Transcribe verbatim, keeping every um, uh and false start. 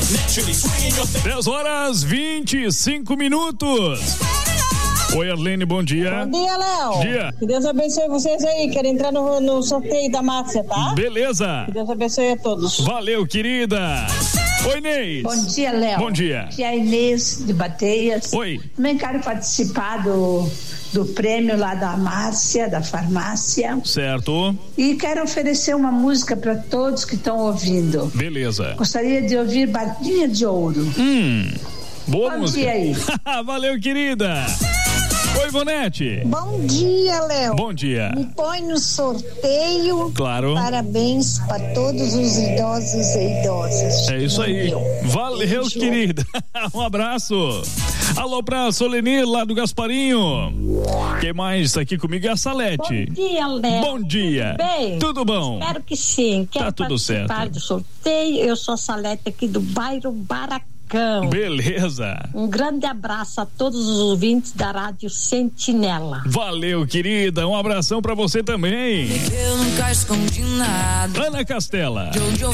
dez horas vinte e cinco minutos. Oi, Arlene, bom dia. Bom dia, Léo. Bom dia. Que Deus abençoe vocês aí. Quero entrar no, no sorteio da Márcia, tá? Beleza. Que Deus abençoe a todos. Valeu, querida. Oi, Inês. Bom dia, Léo. Bom dia. Aqui é a Inês de Bateias. Oi. Também quero participar do, do prêmio lá da Márcia, da farmácia. Certo. E quero oferecer uma música para todos que estão ouvindo. Beleza. Gostaria de ouvir Barbinha de Ouro. Hum, boa Bom música. dia aí. Valeu, querida. Oi, Ivonete. Bom dia, Léo. Bom dia. Me põe no sorteio. Claro. Parabéns para todos os idosos e idosas. É isso aí. Valeu, Beijo. querida. Um abraço. Alô pra Solenir lá do Gasparinho. Quem mais tá aqui comigo é a Salete. Bom dia, Léo. Bom dia. Tudo bem? Tudo bom? Espero que sim. Quero Tá tudo participar certo. do sorteio. Eu sou a Salete aqui do bairro Baracão. Beleza. Um grande abraço a todos os ouvintes da Rádio Sentinela. Valeu, querida. Um abração pra você também. Eu nunca escondi nada. Ana Castela.